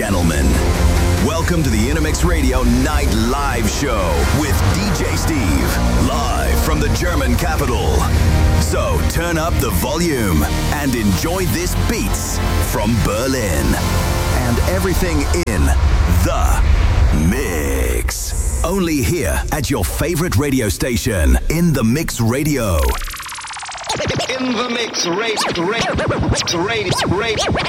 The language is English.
gentlemen, welcome to the Intermix Radio Night Live Show with DJ Steve, live from the German capital. So turn up the volume and enjoy this beats from Berlin and everything in the mix. Only here at your favorite radio station, In the Mix Radio. In the Mix Radio.